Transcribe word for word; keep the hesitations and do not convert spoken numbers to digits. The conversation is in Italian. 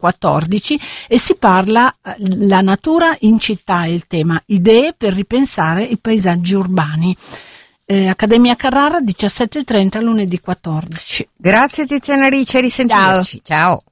quattordici e si parla la natura in città, è il tema, idee per ripensare i paesaggi urbani. Eh, Accademia Carrara, diciassette e trenta, lunedì quattordici. Grazie Tiziana Ricci, a risentirci. Ciao. Ciao.